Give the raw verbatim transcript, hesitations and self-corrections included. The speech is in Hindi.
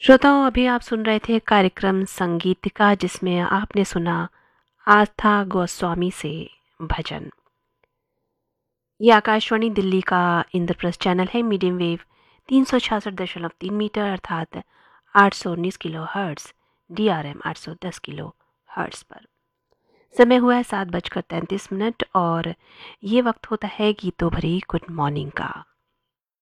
श्रोताओं, अभी आप सुन रहे थे कार्यक्रम संगीतिका, जिसमें आपने सुना आस्था गोस्वामी से भजन। ये आकाशवाणी दिल्ली का इंद्रप्रस्थ चैनल है। मीडियम वेव तीन सौ छियासठ दशमलव तीन मीटर अर्थात आठ सौ उन्नीस kilo hertz, D R M आठ सौ दस किलो हर्ट्स पर। समय हुआ है सात बजकर तैंतीस मिनट और ये वक्त होता है गीतों भरी गुड मॉर्निंग का।